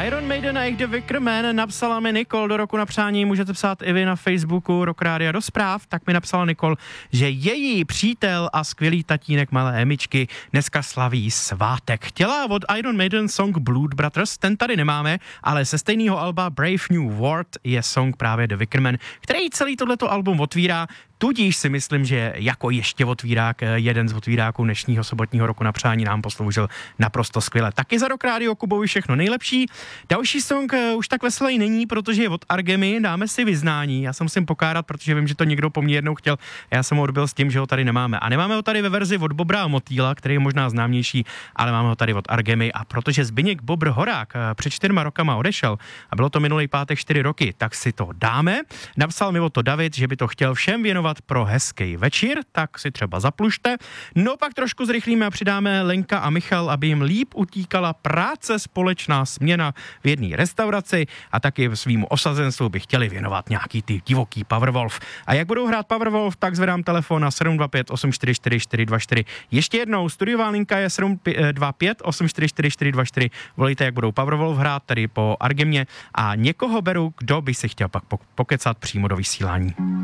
Iron Maiden a jejich The Wicker Man napsala mi Nicole do roku na přání, můžete psát i vy na Facebooku Rock Rádia do zpráv, tak mi napsala Nicole, že její přítel a skvělý tatínek malé Emičky dneska slaví svátek. Chtěla od Iron Maiden song Blood Brothers, ten tady nemáme, ale ze stejného alba Brave New World je song právě The Wicker Man, který celý tohleto album otvírá. Tudíž si myslím, že jako ještě otvírák, jeden z otvíráků dnešního sobotního roku na přání nám posloužil naprosto skvěle. Taky za Rock Rádio Kubovi všechno nejlepší. Další song už tak veselý není, protože je od Argemy, dáme si vyznání. Já se musím pokárat, protože vím, že to někdo po mně jednou chtěl. Já jsem ho odbil s tím, že ho tady nemáme. A nemáme ho tady ve verzi od Bobra a Motýla, který je možná známější, ale máme ho tady od Argemy. A protože Zbyněk Bobr Horák před 4 rokama odešel a bylo to minulý pátek 4 roky, tak si to dáme. Napsal mi o to David, že by to chtěl všem věnovat pro hezký večer, tak si třeba zaplušte. No pak trošku zrychlíme a přidáme Lenka a Michal, aby jim líp utíkala práce, společná směna v jedné restauraci a taky svýmu osazenstvu by chtěli věnovat nějaký ty divoký Powerwolf. A jak budou hrát Powerwolf, tak zvedám telefon na 725 844 424. Ještě jednou, studiová linka je 725 844 424. Volejte, jak budou Powerwolf hrát, tady po Argemě a někoho beru, kdo by si chtěl pak pokecat přímo do vysílání.